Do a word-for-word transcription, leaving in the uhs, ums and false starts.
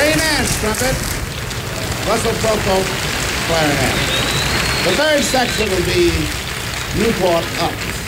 Ray Nance, trumpet. Russell Prokop, clarinet. The third section will be Newport Up.